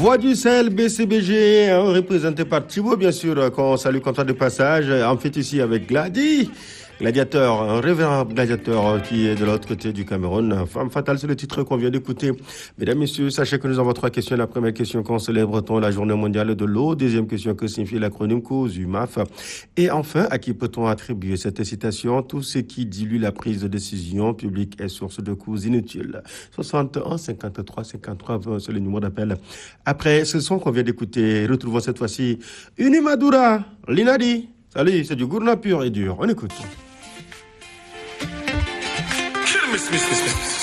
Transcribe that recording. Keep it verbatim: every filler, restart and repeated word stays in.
Voix du Sahel, B C B G, hein, représenté par Thibaut, bien sûr, qu'on salue comme ça de passage. En fait, ici avec Glady, gladiateur, un révérend gladiateur qui est de l'autre côté du Cameroun. Femme fatale, c'est le titre qu'on vient d'écouter. Mesdames, messieurs, sachez que nous avons trois questions. La première question, qu'on célèbre-t-on la journée mondiale de l'eau? Deuxième question, que signifie l'acronyme COSUMAF? Et enfin, à qui peut-on attribuer cette citation? Tout ce qui dilue la prise de décision publique est source de coûts inutiles. soixante et un, cinquante-trois, cinquante-trois, vingt, c'est le numéro d'appel. Après ce son qu'on vient d'écouter, retrouvons cette fois-ci Unimadura, Linadi. Salut, c'est du gourna pur et dur. On écoute. Miss, miss, miss, miss.